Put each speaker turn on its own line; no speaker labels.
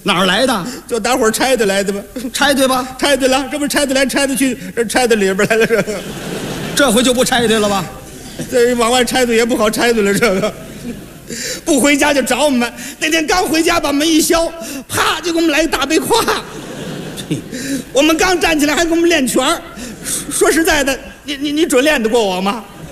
哪儿来的？
就大伙儿拆的来的吧？
拆对吧？
拆对了，这不拆的来拆的去，这拆到里边来了，这个。
这回就不拆对了吧？
这往外拆对也不好拆对了，这个。不回家就找我们。那天刚回家，把门一削，啪就给我们来一大背胯。我们刚站起来还给我们练拳儿。说实在的，你准练得过我吗？